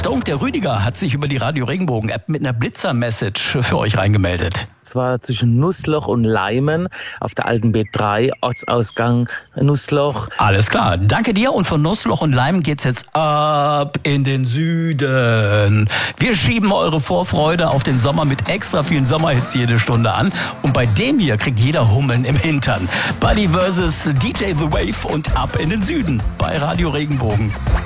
Achtung, der Rüdiger hat sich über die Radio Regenbogen App mit einer Blitzer-Message für euch reingemeldet. Zwar zwischen Nussloch und Leimen auf der alten B3, Ortsausgang Nussloch. Alles klar, danke dir und von Nussloch und Leimen geht's jetzt ab in den Süden. Wir schieben eure Vorfreude auf den Sommer mit extra vielen Sommerhits jede Stunde an und bei dem hier kriegt jeder Hummeln im Hintern. Buddy vs. DJ The Wave und ab in den Süden bei Radio Regenbogen.